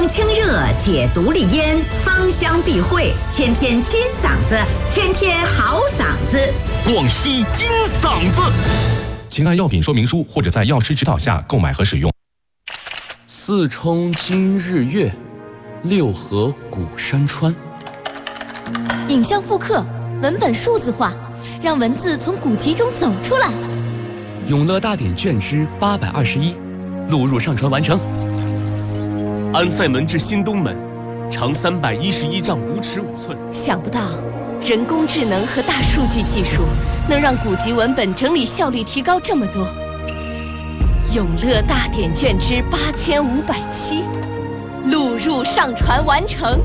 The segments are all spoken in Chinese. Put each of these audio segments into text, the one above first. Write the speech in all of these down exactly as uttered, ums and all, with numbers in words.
清热解毒利咽，芳香避秽，天天金嗓子，天天好嗓子。 广西金嗓子， 请按药品说明书或者在药师指导下购买和使用。 四冲今日月，六合古山川。 影像复刻，文本数字化，让文字从古籍中走出来。 永乐大典卷之八百二十一，录入上传完成。安塞门至新东门，长三百一十一丈五尺五寸。 想不到，人工智能和大数据技术能让古籍文本整理效率提高这么多。永乐大典卷之八千五百七，录入上传完成。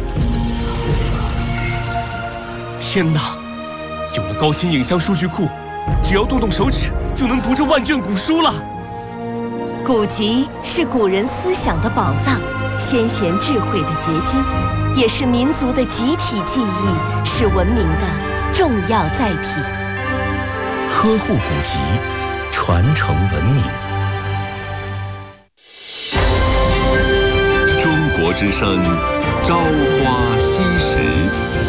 天哪！有了高清影像数据库，只要动动手指就能读这万卷古书了。 古籍是古人思想的宝藏，先贤智慧的结晶，也是民族的集体记忆，是文明的重要载体。 呵护古籍，传承文明。 中国之声，朝花夕拾。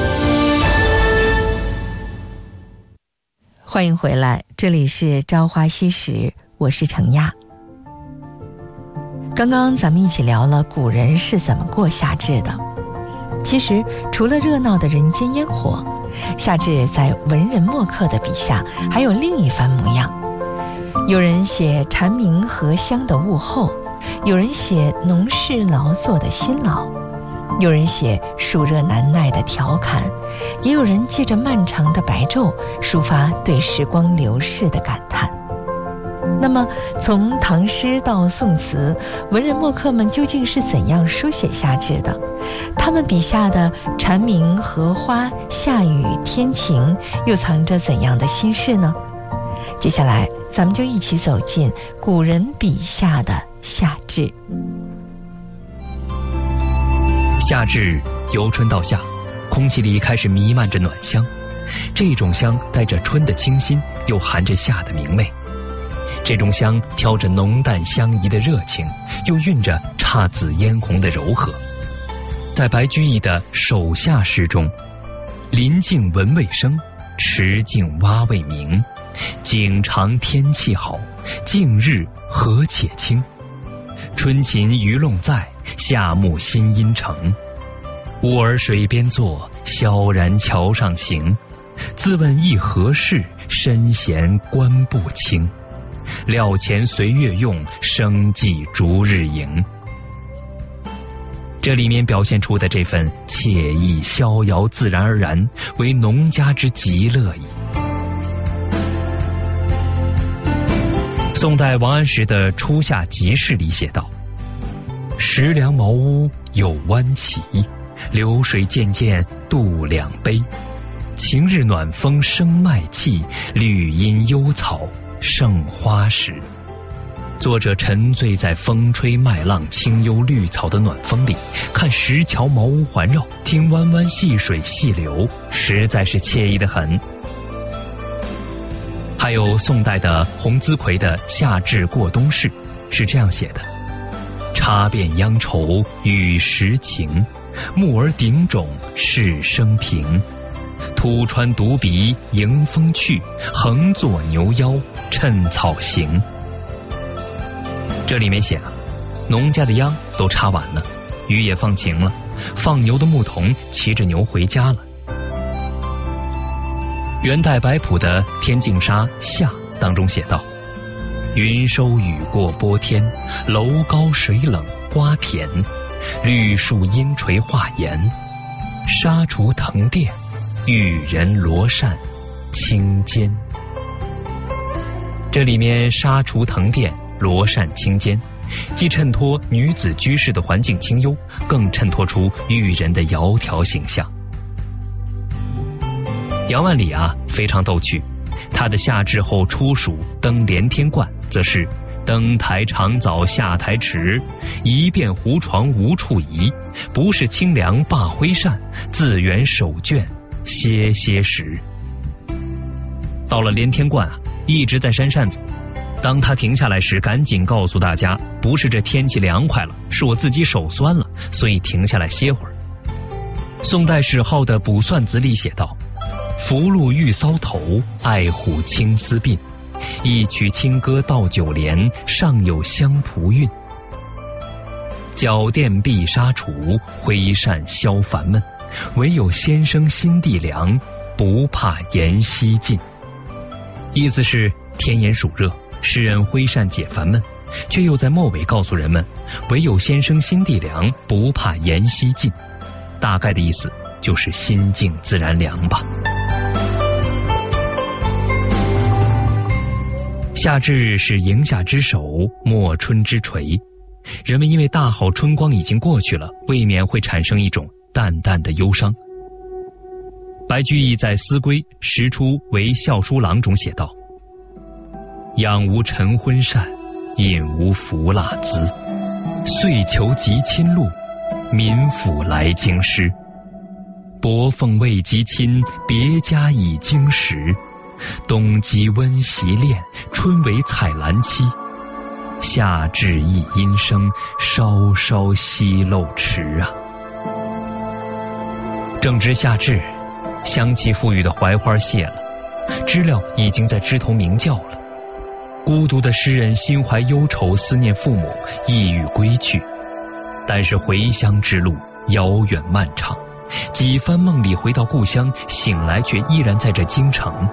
欢迎回来，这里是朝花夕拾，我是程亚。刚刚咱们一起聊了古人是怎么过夏至的。其实除了热闹的人间烟火，夏至在文人墨客的笔下还有另一番模样。有人写蝉鸣荷香的物候，有人写农事劳作的辛劳，有人写暑热难耐的调侃，也有人借着漫长的白昼抒发对时光流逝的感叹。那么从唐诗到宋词，文人墨客们究竟是怎样书写夏至的？他们笔下的蝉鸣、荷花、下雨、天晴又藏着怎样的心事呢？接下来咱们就一起走进古人笔下的夏至。 夏至由春到夏，空气里开始弥漫着暖香，这种香带着春的清新，又含着夏的明媚。这种香挑着浓淡相宜的热情，又蕴着姹紫嫣红的柔和。在白居易的《守夏诗》中，林静闻未生，池静蛙未鸣。景长天气好，近日荷且清。春禽鱼龙在，夏木新阴成。吾儿水边坐，萧然桥上行。自问亦何事，身闲观不清。料前随月用，生计逐日盈。这里面表现出的这份惬意逍遥自然而然，为农家之极乐矣。宋代王安石的《初夏集市》里写道：石梁茅屋有弯起，流水渐渐渡两杯。晴日暖风生麦气，绿阴幽草盛花时。作者沉醉在风吹麦浪、清幽绿草的暖风里，看石桥茅屋环绕，听弯弯细水细流，实在是惬意得很。还有宋代的洪资奎的《夏至过冬事》是这样写的：插遍央愁与时晴，木儿顶种是生平。突穿独鼻迎风去，横坐牛腰趁草行。这里面写啊，农家的秧都插完了，雨也放晴了，放牛的牧童骑着牛回家了。元代白朴的《天净沙·夏》当中写道：云收雨过波天，楼高水冷瓜田。绿树阴垂画檐，纱厨藤垫，玉人罗扇青间。这里面纱厨藤垫、罗扇青间，既衬托女子居士的环境清幽，更衬托出玉人的窈窕形象。杨万里啊非常逗趣，他的夏至后初暑登连天观，则是登台长早下台迟，一遍胡床无处移。不是清凉罢挥扇，自圆手卷歇歇时。到了连天观啊，一直在扇扇子， 当他停下来时，赶紧告诉大家，不是这天气凉快了，是我自己手酸了，所以停下来歇会儿。宋代史号的《卜算子》里写道：福禄玉搔头，爱虎青丝鬓，一曲清歌到九连，上有香蒲韵。脚垫碧纱橱，挥扇消烦闷，唯有先生心地凉，不怕炎夕尽。意思是天炎暑热，诗人挥扇解烦闷，却又在末尾告诉人们，唯有先生心地凉，不怕炎夕尽。大概的意思就是心静自然凉吧。夏至是迎夏之首，末春之垂。人们因为大好春光已经过去了，未免会产生一种淡淡的忧伤。白居易在《思归·时出为孝书郎》中写道：养无晨昏膳，饮无服蜡滋，遂求及亲路，民府来京师。薄凤未及亲，别家已经时。冬鸡温习练，春为采兰期。夏至一阴生，稍稍息漏迟啊。正值夏至，香气馥郁的槐花谢了，知了已经在枝头鸣叫了。孤独的诗人心怀忧愁，思念父母，意欲归去。但是回乡之路遥远漫长，几番梦里回到故乡，醒来却依然在这京城。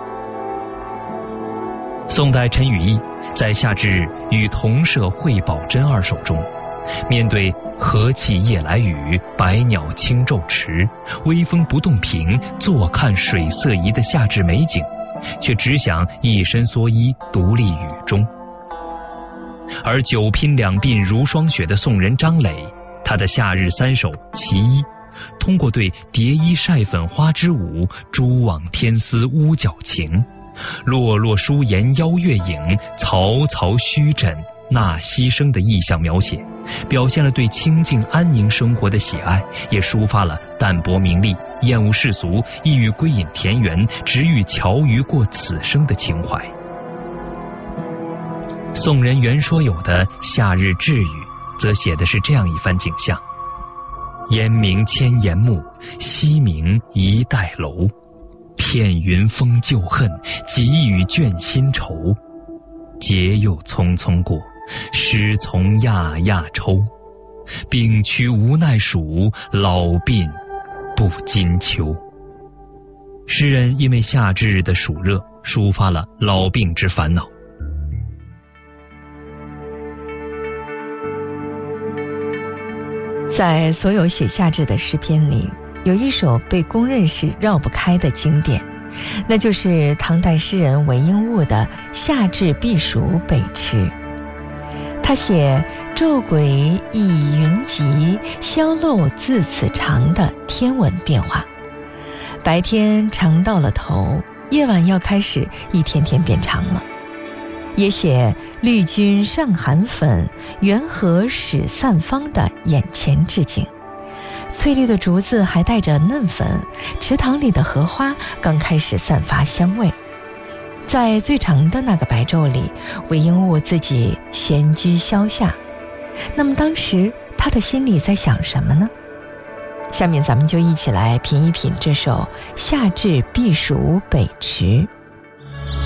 宋代陈与义在夏至与同舍惠宝珍二首中，面对和气夜来雨，百鸟轻骤迟，微风不动平，坐看水色宜的夏至美景，却只想一身蓑衣，独立雨中。而久拼两鬓如霜雪的宋人张磊，他的夏日三首其一，通过对蝶衣晒粉花之舞，蛛网天丝屋角情，落落疏檐邀月影，曹曹虚枕纳溪声的意象描写，表现了对清静安宁生活的喜爱，也抒发了淡泊名利，厌恶世俗，意欲归隐田园，只欲樵渔过此生的情怀。宋人袁说有的《夏日至语》则写的是这样一番景象：烟明千岩木，夕明一带楼。片云封旧恨，急雨倦新愁。节又匆匆过，诗从讶讶抽。丙渠无奈暑，老鬓不禁秋。诗人因为夏至的暑热，抒发了老病之烦恼。 在所有写夏至的诗篇里，有一首被公认是绕不开的经典，那就是唐代诗人韦应物的《夏至避暑北池》。他写昼轨亦云集，宵漏自此长的天文变化，白天长到了头，夜晚要开始一天天变长了。也写绿军上寒粉，元和始散芳的眼前之景。翠绿的竹子还带着嫩粉，池塘里的荷花刚开始散发香味。在最长的那个白昼里，韦应物自己闲居消夏。那么当时他的心里在想什么呢？下面咱们就一起来品一品这首《夏至避暑北池》。